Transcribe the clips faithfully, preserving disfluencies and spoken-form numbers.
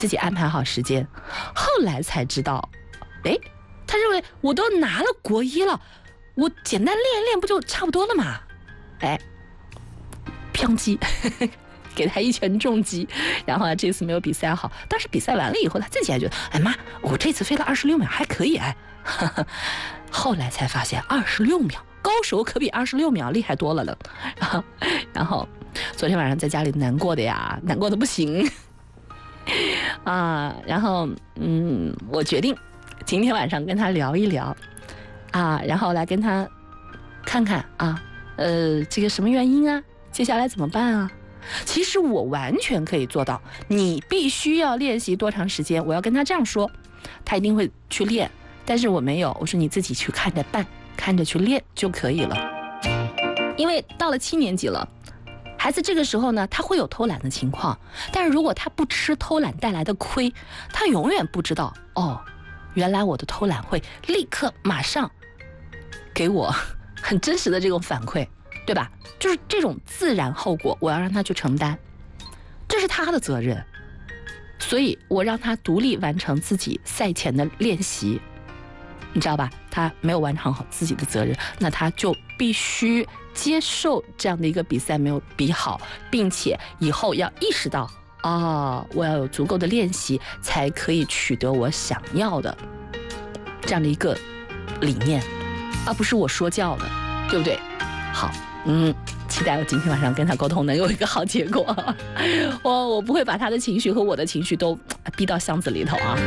自己安排好时间。后来才知道，哎，他认为我都拿了国一了，我简单练一练不就差不多了嘛？哎，瞟击。给他一拳重击，然后这次没有比赛好，但是比赛完了以后，他自己还觉得，哎妈，我这次飞了二十六秒还可以哎。后来才发现二十六秒，高手可比二十六秒厉害多了呢。然后，然后昨天晚上在家里难过的呀，难过的不行啊。然后嗯，我决定今天晚上跟他聊一聊啊，然后来跟他看看啊，呃，这个什么原因啊？接下来怎么办啊？其实我完全可以做到，你必须要练习多长时间，我要跟他这样说，他一定会去练。但是我没有，我说你自己去看着办，看着去练就可以了。因为到了七年级了，孩子这个时候呢，他会有偷懒的情况，但是如果他不吃偷懒带来的亏，他永远不知道哦，原来我的偷懒会立刻马上给我很真实的这种反馈，对吧？就是这种自然后果，我要让他去承担，这是他的责任。所以我让他独立完成自己赛前的练习，你知道吧？他没有完成好自己的责任，那他就必须接受这样的一个比赛没有比好，并且以后要意识到，哦，我要有足够的练习，才可以取得我想要的这样的一个理念，而不是我说教的，对不对？好。嗯，期待我今天晚上跟他沟通能有一个好结果。我我不会把他的情绪和我的情绪都逼到箱子里头啊。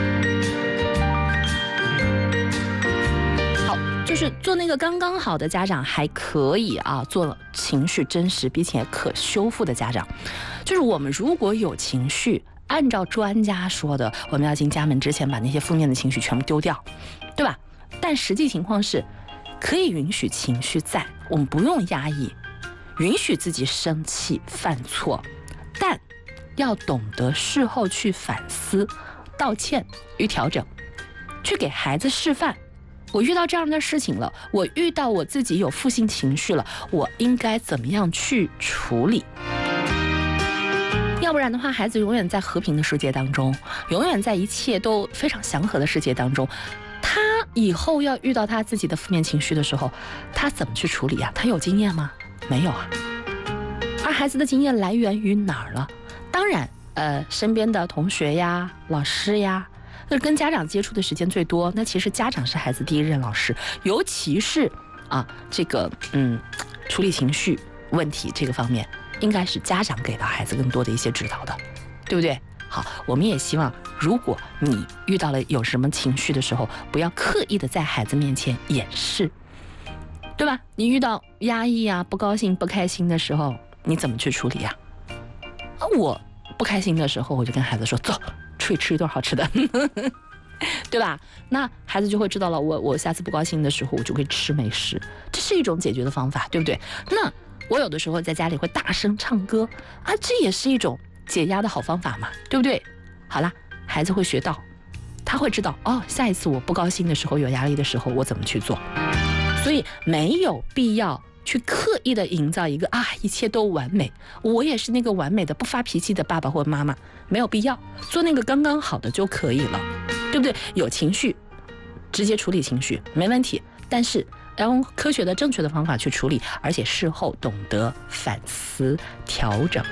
好，就是做那个刚刚好的家长还可以啊，做情绪真实并且可修复的家长，就是我们如果有情绪，按照专家说的，我们要进家门之前把那些负面的情绪全部丢掉，对吧？但实际情况是，可以允许情绪在，我们不用压抑，允许自己生气犯错，但要懂得事后去反思、道歉与调整，去给孩子示范，我遇到这样的事情了，我遇到我自己有负性情绪了，我应该怎么样去处理。要不然的话，孩子永远在和平的世界当中，永远在一切都非常祥和的世界当中，他以后要遇到他自己的负面情绪的时候，他怎么去处理啊？他有经验吗？没有啊。而孩子的经验来源于哪儿了？当然，呃，身边的同学呀、老师呀，那跟家长接触的时间最多。那其实家长是孩子第一任老师，尤其是啊，这个嗯，处理情绪问题这个方面，应该是家长给到孩子更多的一些指导的，对不对？好，我们也希望，如果你遇到了有什么情绪的时候，不要刻意的在孩子面前掩饰，对吧？你遇到压抑啊、不高兴、不开心的时候，你怎么去处理呀？啊，我不开心的时候，我就跟孩子说：“走，出去吃一顿好吃的。”对吧？那孩子就会知道了，我我下次不高兴的时候，我就会吃美食，这是一种解决的方法，对不对？那我有的时候在家里会大声唱歌啊，这也是一种解压的好方法嘛，对不对？好啦，孩子会学到，他会知道哦，下一次我不高兴的时候、有压力的时候，我怎么去做。所以没有必要去刻意的营造一个啊，一切都完美，我也是那个完美的不发脾气的爸爸或妈妈，没有必要，做那个刚刚好的就可以了，对不对？有情绪，直接处理情绪没问题，但是要用科学的、正确的方法去处理，而且事后懂得反思、调整。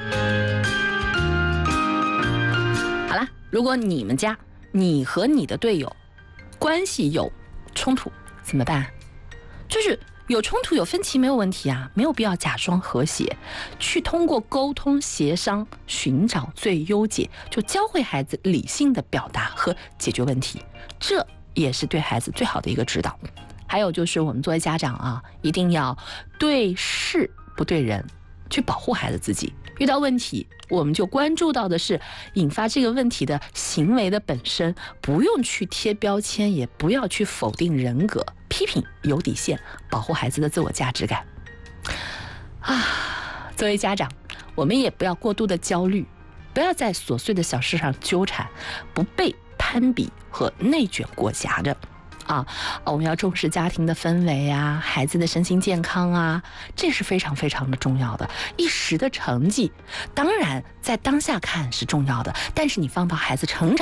好啦，如果你们家你和你的队友关系有冲突怎么办？就是有冲突有分歧没有问题啊，没有必要假装和谐，去通过沟通协商寻找最优解，就教会孩子理性的表达和解决问题，这也是对孩子最好的一个指导。还有就是我们作为家长啊，一定要对事不对人，去保护孩子自己。遇到问题，我们就关注到的是引发这个问题的行为的本身，不用去贴标签，也不要去否定人格，批评有底线，保护孩子的自我价值感。啊，作为家长，我们也不要过度的焦虑，不要在琐碎的小事上纠缠，不被攀比和内卷裹挟着。 啊，我们要重视家庭的氛围啊，孩子的身心健康啊，这是非常非常的重要的。一时的成绩，当然在当下看是重要的，但是你放到孩子成长